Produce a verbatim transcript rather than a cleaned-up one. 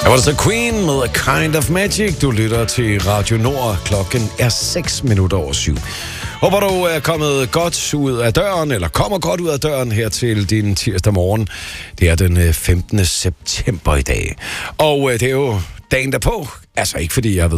Der var det så Queen med A Kind of Magic. Du lytter til Radio Nord. Klokken er seks minutter over syv. Håber du er kommet godt ud af døren, eller kommer godt ud af døren her til din tirsdag morgen. Det er den femtende september i dag. Og det er jo dagen derpå. Altså ikke fordi jeg ved,